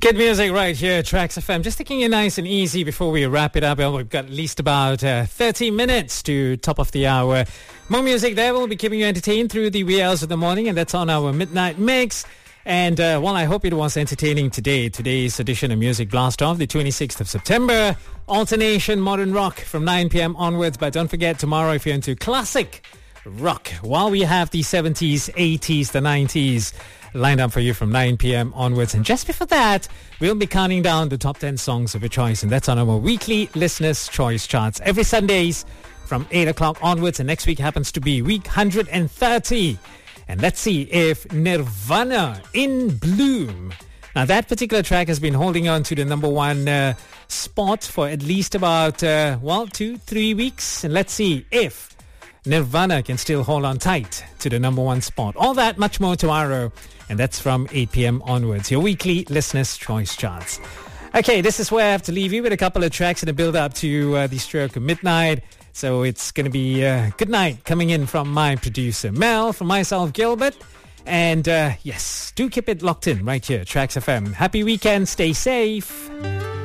Good music right here, Tracks FM. Just taking it nice and easy before we wrap it up. Well, we've got at least about 30 minutes to top of the hour. More music there. We'll be keeping you entertained through the wee hours of the morning, and that's on our Midnight Mix. And, I hope it was entertaining today. Today's edition of Music Blast Off, the 26th of September. Alternation, modern rock from 9 p.m. onwards. But don't forget, tomorrow, if you're into classic rock, while we have the 70s, 80s, the 90s lined up for you from 9 p.m. onwards. And just before that, we'll be counting down the top 10 songs of your choice. And that's on our weekly Listeners' Choice charts every Sundays from 8 o'clock onwards. And next week happens to be week 130. And let's see if Nirvana, In Bloom. Now, that particular track has been holding on to the number one spot for at least about, 2-3 weeks. And let's see if Nirvana can still hold on tight to the number one spot. All that, much more tomorrow. And that's from 8 p.m. onwards. Your weekly Listeners' Choice charts. Okay, this is where I have to leave you with a couple of tracks in the build-up to the stroke of midnight. So it's going to be good night coming in from my producer, Mel, from myself, Gilbert. And yes, do keep it locked in right here, Tracks FM. Happy weekend. Stay safe.